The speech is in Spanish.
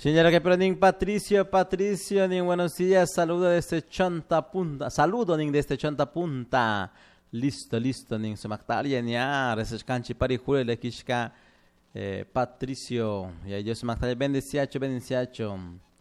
Señora que pero ning Patricio, ning buenos días, saludo desde Chanta Punta, saludo ning desde Chanta Punta. Listo, ning sumaktalia niya, reses canchi pari jure le kishka Patricio, y yo sumaktalia bendeciacho.